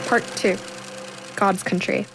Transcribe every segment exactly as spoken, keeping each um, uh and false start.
Part two, God's Country.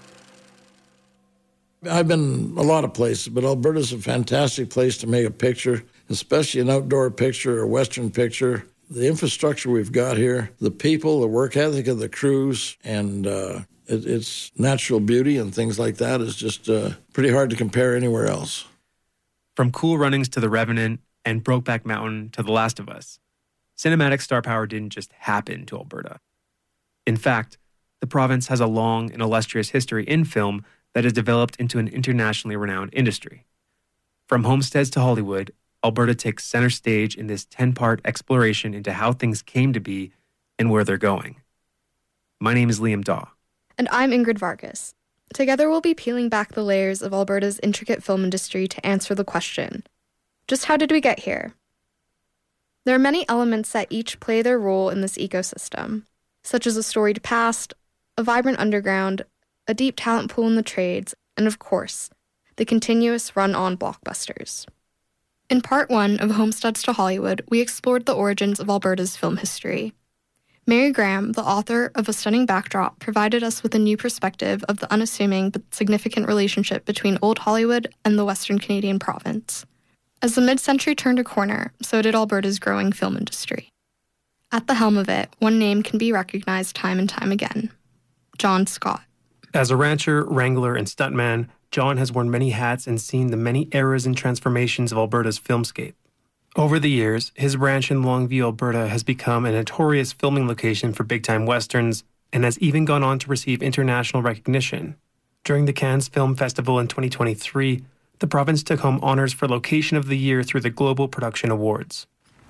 I've been a lot of places, but Alberta's a fantastic place to make a picture, especially an outdoor picture or a Western picture. The infrastructure we've got here, the people, the work ethic of the crews, and uh, it, its natural beauty and things like that is just uh, pretty hard to compare anywhere else. From Cool Runnings to The Revenant and Brokeback Mountain to The Last of Us, cinematic star power didn't just happen to Alberta. In fact, the province has a long and illustrious history in film that has developed into an internationally renowned industry. From homesteads to Hollywood, Alberta takes center stage in this ten-part exploration into how things came to be and where they're going. My name is Liam Daw. And I'm Ingrid Vargas. Together we'll be peeling back the layers of Alberta's intricate film industry to answer the question, just how did we get here? There are many elements that each play their role in this ecosystem, such as a storied past, a vibrant underground, a deep talent pool in the trades, and of course, the continuous run-on blockbusters. In part one of Homesteads to Hollywood, we explored the origins of Alberta's film history. Mary Graham, the author of A Stunning Backdrop, provided us with a new perspective of the unassuming but significant relationship between Old Hollywood and the Western Canadian province. As the mid-century turned a corner, so did Alberta's growing film industry. At the helm of it, one name can be recognized time and time again: John Scott. As a rancher, wrangler, and stuntman, John has worn many hats and seen the many eras and transformations of Alberta's filmscape. Over the years, his ranch in Longview, Alberta has become a notorious filming location for big-time westerns and has even gone on to receive international recognition. During the Cannes Film Festival in twenty twenty-three, the province took home honors for Location of the Year through the Global Production Awards.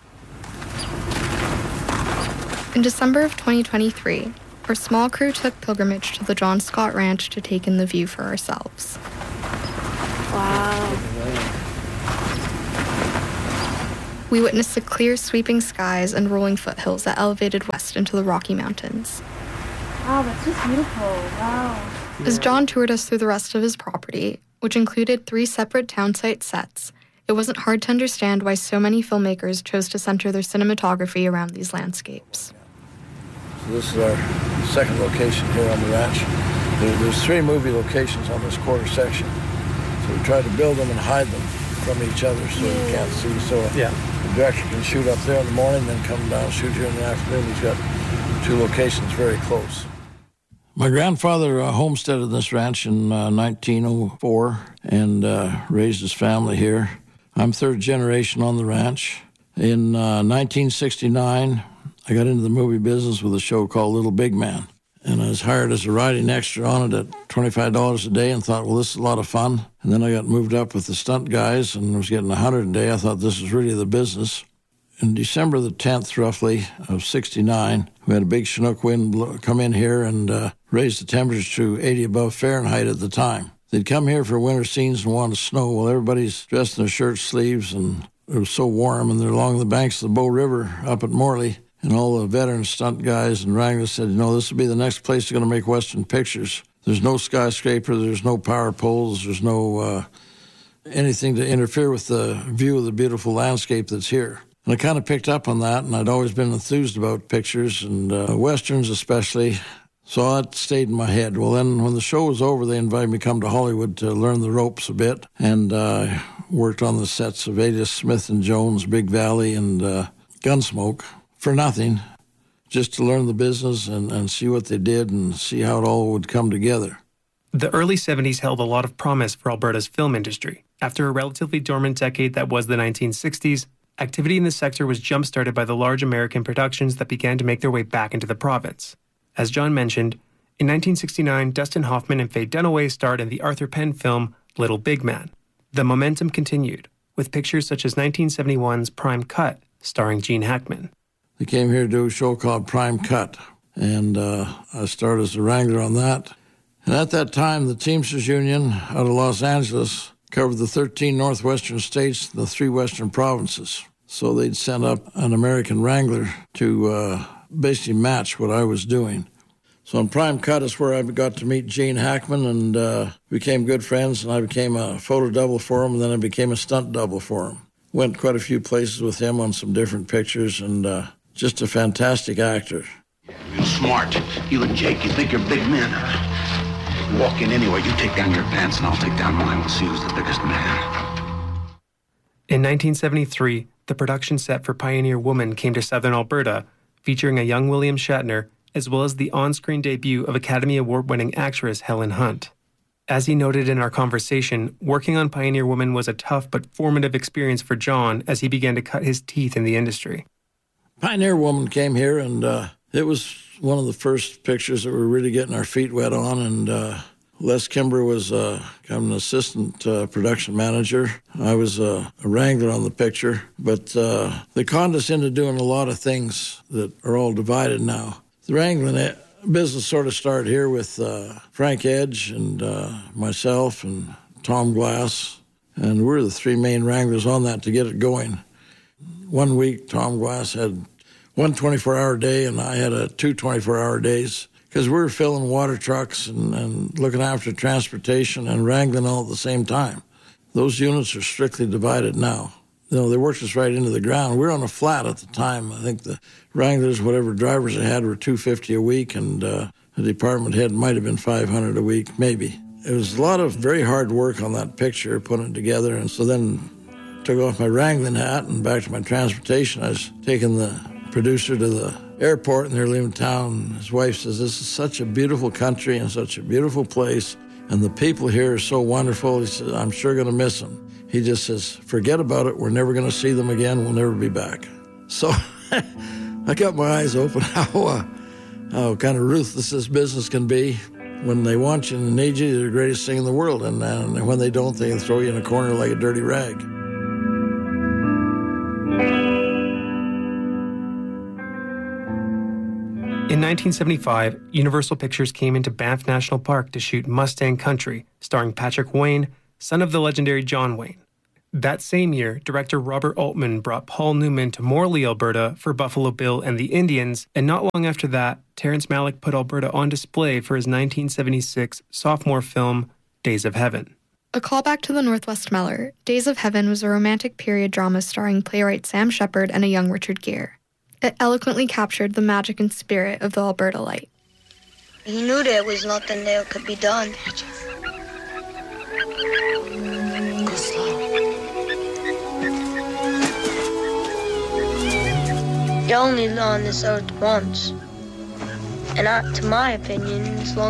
In December of twenty twenty-three, our small crew took pilgrimage to the John Scott Ranch to take in the view for ourselves. Wow. We witnessed the clear, sweeping skies and rolling foothills that elevated west into the Rocky Mountains. Wow, that's just beautiful. Wow. As John toured us through the rest of his property, which included three separate townsite sets, it wasn't hard to understand why so many filmmakers chose to center their cinematography around these landscapes. So this is our second location here on the ranch. There, there's three movie locations on this quarter section. So we tried to build them and hide them from each other so you can't see. So yeah. The director can shoot up there in the morning, then come down, shoot here in the afternoon. He's got two locations very close. My grandfather uh, homesteaded this ranch in uh, nineteen oh four and uh, raised his family here. I'm third generation on the ranch. In uh, nineteen sixty-nine, I got into the movie business with a show called Little Big Man. And I was hired as a writing extra on it at twenty-five dollars a day and thought, well, this is a lot of fun. And then I got moved up with the stunt guys and was getting one hundred dollars a day. I thought this is really the business. In December the tenth, roughly, of sixty-nine, we had a big Chinook wind blow, come in here and uh, raise the temperature to eighty above Fahrenheit at the time. They'd come here for winter scenes and wanted snow. Well, everybody's dressed in their shirt sleeves, and it was so warm, and they're along the banks of the Bow River up at Morley. And all the veteran stunt guys and wranglers said, you know, this will be the next place you're going to make Western pictures. There's no skyscraper, there's no power poles, there's no uh, anything to interfere with the view of the beautiful landscape that's here. And I kind of picked up on that, and I'd always been enthused about pictures, and uh, Westerns especially, so that stayed in my head. Well, then when the show was over, they invited me to come to Hollywood to learn the ropes a bit, and uh, worked on the sets of Ada Smith and Jones, Big Valley, and uh, Gunsmoke. For nothing, just to learn the business and, and see what they did and see how it all would come together. The early seventies held a lot of promise for Alberta's film industry. After a relatively dormant decade that was the nineteen sixties, activity in the sector was jump-started by the large American productions that began to make their way back into the province. As John mentioned, in nineteen sixty-nine, Dustin Hoffman and Faye Dunaway starred in the Arthur Penn film Little Big Man. The momentum continued, with pictures such as nineteen seventy-one's Prime Cut, starring Gene Hackman. They came here to do a show called Prime Cut, and uh, I started as a wrangler on that. And at that time, the Teamsters Union out of Los Angeles covered the thirteen northwestern states and the three western provinces. So they'd send up an American wrangler to uh, basically match what I was doing. So on Prime Cut is where I got to meet Gene Hackman and uh, became good friends, and I became a photo double for him, and then I became a stunt double for him. Went quite a few places with him on some different pictures, and uh, just a fantastic actor. We'll smart. You and Jake, you think you're big men. Walk in anywhere, you take down your pants and I'll take down mine. We'll see who's the biggest man. In nineteen seventy-three, the production set for Pioneer Woman came to southern Alberta, featuring a young William Shatner, as well as the on-screen debut of Academy Award-winning actress Helen Hunt. As he noted in our conversation, working on Pioneer Woman was a tough but formative experience for John as he began to cut his teeth in the industry. Pioneer Woman came here, and uh, it was one of the first pictures that we were really getting our feet wet on, and uh, Les Kimber was uh, kind of an assistant uh, production manager. I was uh, a wrangler on the picture, but uh, they conned us into doing a lot of things that are all divided now. The wrangling business sort of started here with uh, Frank Edge and uh, myself and Tom Glass, and we're the three main wranglers on that to get it going. One week, Tom Glass had one twenty-four hour day, and I had a two twenty-four hour days, because we were filling water trucks and, and looking after transportation and wrangling all at the same time. Those units are strictly divided now. You know, they worked us right into the ground. We were on a flat at the time. I think the wranglers, whatever drivers they had, were two hundred fifty dollars a week, and uh, the department head might have been five hundred dollars a week, maybe. It was a lot of very hard work on that picture, putting it together, and so then took off my wrangling hat and back to my transportation. I was taking the producer to the airport in their little town. His wife says, "This is such a beautiful country and such a beautiful place, and the people here are so wonderful." He says, "I'm sure going to miss them." He just says, "Forget about it. We're never going to see them again. We'll never be back." So I got my eyes open how, uh, how kind of ruthless this business can be. When they want you and need you, you're the greatest thing in the world. And, and when they don't, they throw you in a corner like a dirty rag. In nineteen seventy-five, Universal Pictures came into Banff National Park to shoot Mustang Country, starring Patrick Wayne, son of the legendary John Wayne. That same year, director Robert Altman brought Paul Newman to Morley, Alberta for Buffalo Bill and the Indians, and not long after that, Terrence Malick put Alberta on display for his nineteen seventy-six sophomore film, Days of Heaven. A callback to the Northwest Meller, Days of Heaven was a romantic period drama starring playwright Sam Shepard and a young Richard Gere. It eloquently captured the magic and spirit of the Alberta light. He knew there was nothing there could be done. Go slow. You only live on this earth once. And I, to my opinion, as long